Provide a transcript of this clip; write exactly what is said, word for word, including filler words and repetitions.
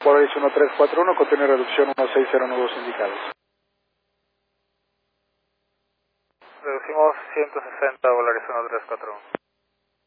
Polaris uno tres cuatro uno, contiene reducción uno seis cero nudos indicados. Reducimos ciento sesenta, Polaris uno tres cuatro uno.